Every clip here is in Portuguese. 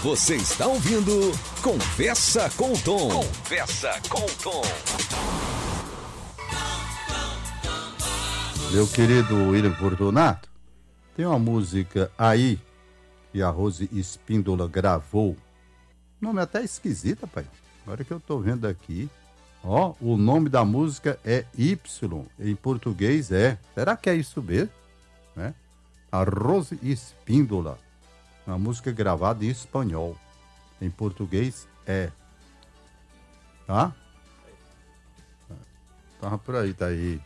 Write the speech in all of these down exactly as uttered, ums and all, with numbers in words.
Você está ouvindo Conversa com o Tom. Conversa com o Tom. Meu querido William Fortunato, tem uma música aí que a Rose Espíndola gravou. O nome é até esquisito, pai. Agora que eu tô vendo aqui. Ó, o nome da música é Y. Em português é. Será que é isso mesmo? Né? A Rose Espíndola. Uma música gravada em espanhol. Em português é. Tá? Tava por aí, tá aí.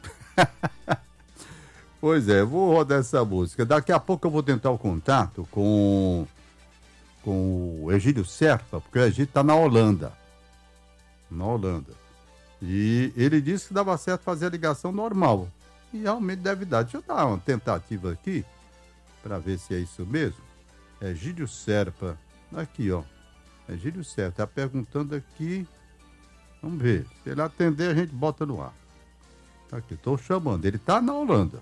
Pois é, vou rodar essa música. Daqui a pouco eu vou tentar o contato com, com o Egídio Serpa, porque o Egídio tá na Holanda. Na Holanda. E ele disse que dava certo fazer a ligação normal. E realmente deve dar. Deixa eu dar uma tentativa aqui, para ver se é isso mesmo. Egídio Serpa. Aqui, ó. Egídio Serpa. Tá perguntando aqui. Vamos ver. Se ele atender, a gente bota no ar. Aqui, tô chamando. Ele tá na Holanda.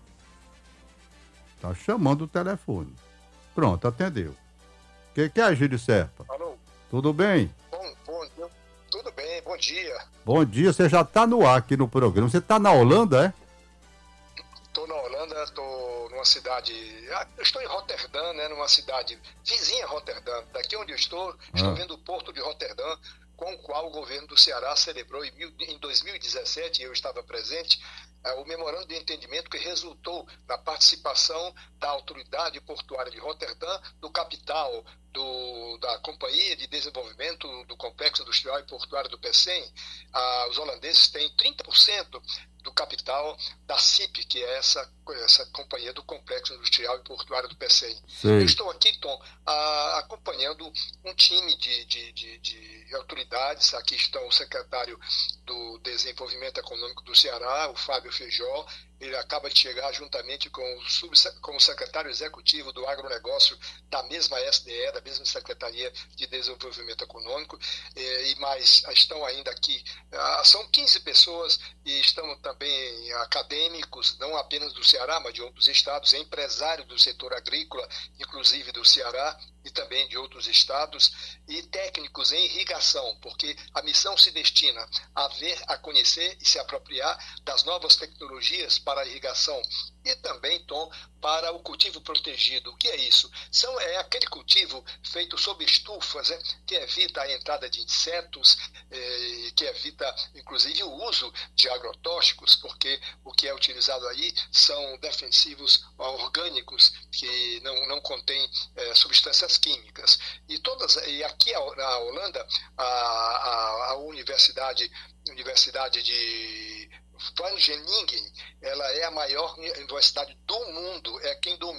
Tá chamando o telefone. Pronto, atendeu. O que, que é, Egídio Serpa? Alô? Tudo bem? Bom, bom, tudo bem, bom dia. Bom dia, você já tá no ar aqui no programa. Você tá na Holanda, é? Tô na Holanda, tô numa cidade... Eu estou em Roterdã, né? Numa cidade vizinha a Roterdã. Daqui onde eu estou, ah. estou vendo o porto de Roterdã, com o qual o governo do Ceará celebrou em, mil, em dois mil e dezessete, eu estava presente, uh, o memorando de entendimento que resultou na participação da autoridade portuária de Roterdã, do capital do, da Companhia de Desenvolvimento do Complexo Industrial e Portuário do Pecém. Uh, os holandeses têm trinta por cento do capital da C I P, que é essa, essa companhia do Complexo Industrial e Portuário do Pecém. Eu estou aqui, Tom, uh, acompanhando um time de, de, de, de autoridades. Aqui estão o secretário do Desenvolvimento Econômico do Ceará, o Fábio Feijó. Ele acaba de chegar juntamente com o, sub, com o secretário executivo do agronegócio da mesma S D E, da mesma Secretaria de Desenvolvimento Econômico, e, e mais estão ainda aqui. Ah, são quinze pessoas e estão também acadêmicos, não apenas do Ceará, mas de outros estados, empresários do setor agrícola, inclusive do Ceará e também de outros estados, e técnicos em irrigação, porque a missão se destina a ver, a conhecer e se apropriar das novas tecnologias para a irrigação e também, Tom, para o cultivo protegido. O que é isso? São, é aquele cultivo feito sob estufas, é, que evita a entrada de insetos, é, que evita, inclusive, o uso de agrotóxicos, porque o que é utilizado aí são defensivos orgânicos que não, não contêm é, substâncias químicas. E, todas, e aqui na Holanda, a, a, a universidade, universidade de Wageningen, ela é a maior universidade do mundo, é quem domina